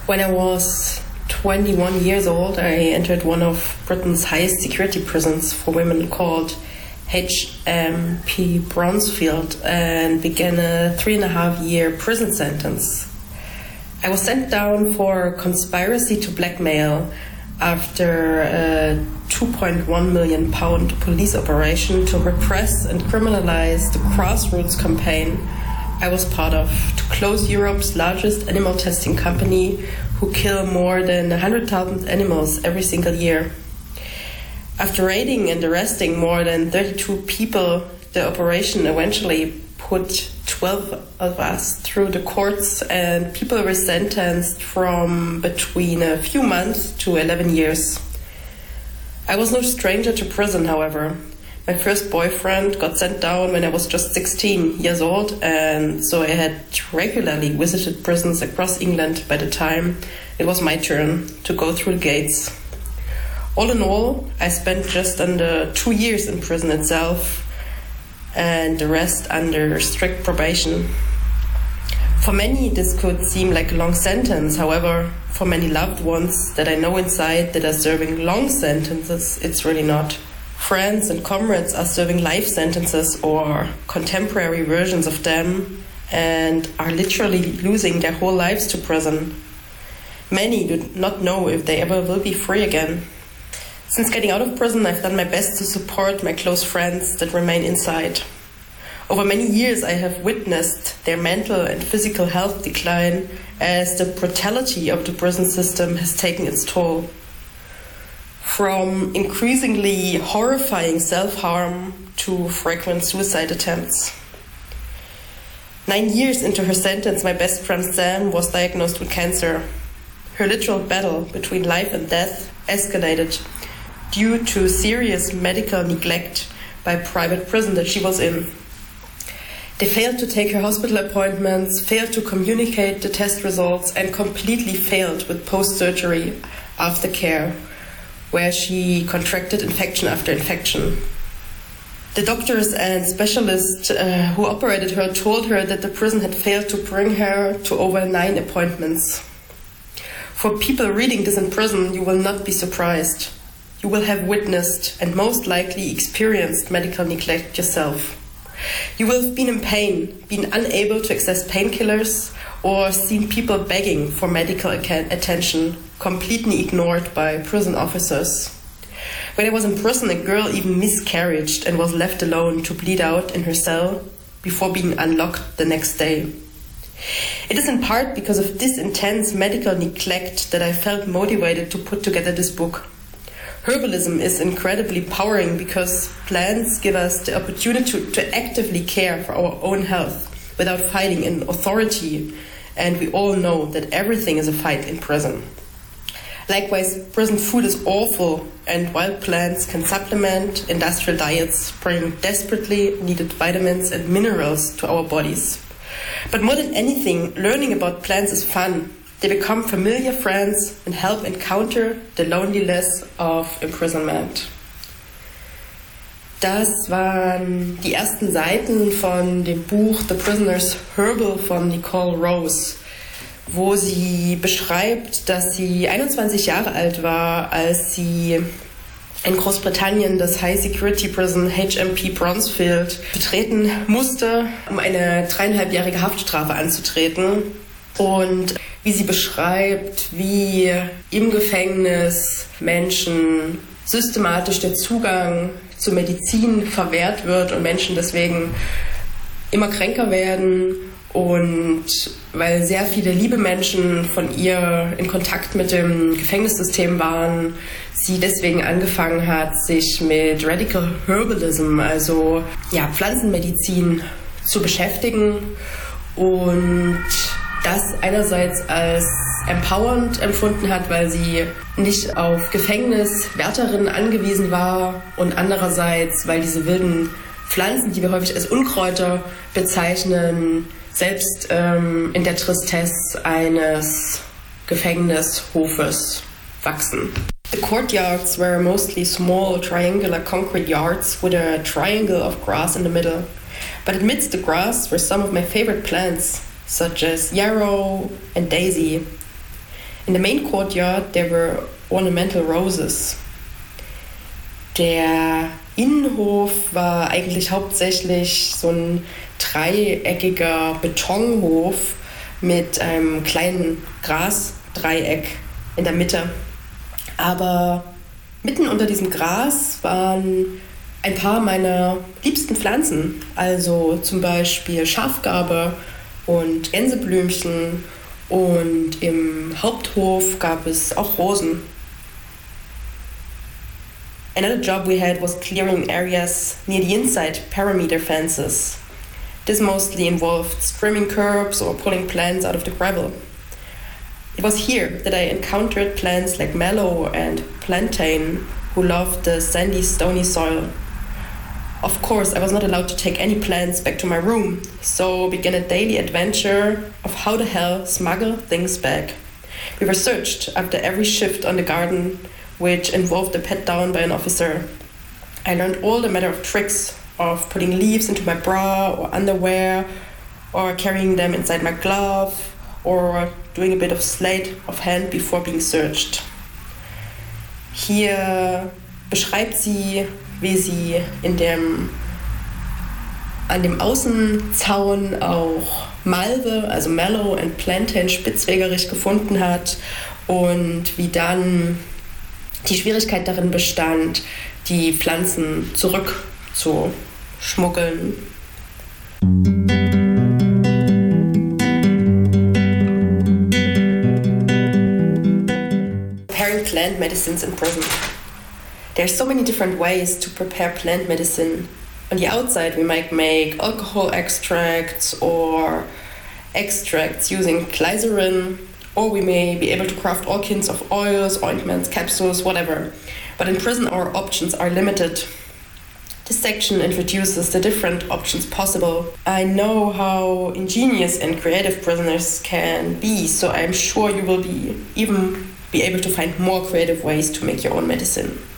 When I was 21 years old, I entered one of Britain's highest security prisons for women called HMP Bronzefield and began a 3.5-year prison sentence. I was sent down for conspiracy to blackmail after a £2.1 million police operation to repress and criminalize the Grassroots campaign I was part of to close Europe's largest animal testing company, who kill more than 100,000 animals every single year. After raiding and arresting more than 32 people, the operation eventually put 12 of us through the courts, and people were sentenced from between a few months to 11 years. I was no stranger to prison, however. My first boyfriend got sent down when I was just 16 years old, and so I had regularly visited prisons across England by the time it was my turn to go through the gates. All in all, I spent just under 2 years in prison itself, and the rest under strict probation. For many, this could seem like a long sentence. However, for many loved ones that I know inside that are serving long sentences, it's really not. Friends and comrades are serving life sentences or contemporary versions of them and are literally losing their whole lives to prison. Many do not know if they ever will be free again. Since getting out of prison, I've done my best to support my close friends that remain inside. Over many years, I have witnessed their mental and physical health decline as the brutality of the prison system has taken its toll. From increasingly horrifying self-harm to frequent suicide attempts. 9 years into her sentence, my best friend Sam was diagnosed with cancer. Her literal battle between life and death escalated due to serious medical neglect by a private prison that she was in. They failed to take her hospital appointments, failed to communicate the test results, and completely failed with post-surgery aftercare, where she contracted infection after infection. The doctors and specialists who operated her told her that the prison had failed to bring her to over 9 appointments. For people reading this in prison, you will not be surprised. You will have witnessed and most likely experienced medical neglect yourself. You will have been in pain, been unable to access painkillers, or seen people begging for medical attention, completely ignored by prison officers. When I was in prison, a girl even miscarried and was left alone to bleed out in her cell before being unlocked the next day. It is in part because of this intense medical neglect that I felt motivated to put together this book. Herbalism is incredibly empowering because plants give us the opportunity to actively care for our own health without fighting an authority, and we all know that everything is a fight in prison. Likewise, prison food is awful, and wild plants can supplement industrial diets, bring desperately needed vitamins and minerals to our bodies. But more than anything, learning about plants is fun. They become familiar friends and help encounter the loneliness of imprisonment. Das waren die ersten Seiten von dem Buch The Prisoner's Herbal von Nicole Rose, wo sie beschreibt, dass sie 21 Jahre alt war, als sie in Großbritannien das High Security Prison HMP Bronzefield betreten musste, um eine 3,5-jährige Haftstrafe anzutreten. Und wie sie beschreibt, wie im Gefängnis Menschen systematisch der Zugang zur Medizin verwehrt wird und Menschen deswegen immer kränker werden, und weil sehr viele liebe Menschen von ihr in Kontakt mit dem Gefängnissystem waren, sie deswegen angefangen hat, sich mit Radical Herbalism, also Pflanzenmedizin, zu beschäftigen und das einerseits als empowernd empfunden hat, weil sie nicht auf Gefängniswärterinnen angewiesen war, und andererseits, weil diese wilden Pflanzen, die wir häufig als Unkräuter bezeichnen, selbst in der Tristesse eines Gefängnishofes wachsen. The courtyards were mostly small triangular concrete yards with a triangle of grass in the middle. But amidst the grass were some of my favorite plants, such as yarrow and daisy. In the main courtyard there were ornamental roses. Der Innenhof war eigentlich hauptsächlich so ein dreieckiger Betonhof mit einem kleinen Grasdreieck in der Mitte. Aber mitten unter diesem Gras waren ein paar meiner liebsten Pflanzen, also zum Beispiel Schafgarbe und Gänseblümchen, und im Haupthof gab es auch Rosen. Another job we had was clearing areas near the inside perimeter fences. This mostly involved trimming curbs or pulling plants out of the gravel. It was here that I encountered plants like mallow and plantain, who loved the sandy, stony soil. Of course, I was not allowed to take any plants back to my room, so began a daily adventure of how the hell smuggle things back. We were searched after every shift on the garden, which involved a pat down by an officer. I learned all the manner of tricks of putting leaves into my bra or underwear, or carrying them inside my glove, or doing a bit of sleight of hand before being searched. Hier beschreibt sie, wie sie an dem Außenzaun auch Malve, also Mallow und Plantain spitzwegerig gefunden hat, und wie dann die Schwierigkeit darin bestand, die Pflanzen zurückzuschmuggeln. Preparing plant medicines in prison. There are so many different ways to prepare plant medicine. On the outside, we might make alcohol extracts or extracts using glycerin, or we may be able to craft all kinds of oils, ointments, capsules, whatever. But in prison, our options are limited. This section introduces the different options possible. I know how ingenious and creative prisoners can be, so I'm sure you will even be able to find more creative ways to make your own medicine.